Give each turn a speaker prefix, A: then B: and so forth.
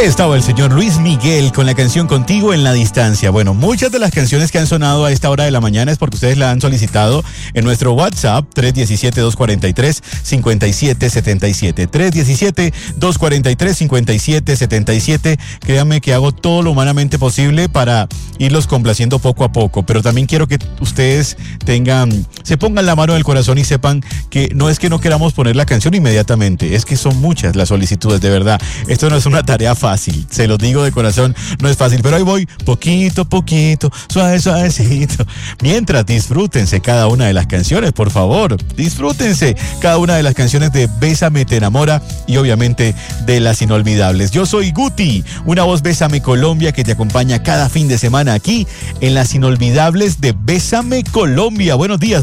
A: Ahí estaba el señor Luis Miguel con la canción Contigo en la Distancia. Bueno, muchas de las canciones que han sonado a esta hora de la mañana es porque ustedes la han solicitado en nuestro WhatsApp 317-243-5777. 317-243-5777. Créanme que hago todo lo humanamente posible para irlos complaciendo poco a poco, pero también quiero que ustedes se pongan la mano en el corazón y sepan que no es que no queramos poner la canción inmediatamente, es que son muchas las solicitudes, de verdad. Esto no es una tarea fácil, se los digo de corazón, no es fácil, pero ahí voy, poquito a poquito, suavecito. Mientras, disfrútense cada una de las canciones, por favor, disfrútense cada una de las canciones de Bésame Te Enamora y obviamente de las inolvidables. Yo soy Guti, una voz Bésame Colombia que te acompaña cada fin de semana aquí en las inolvidables de Bésame Colombia. Buenos días.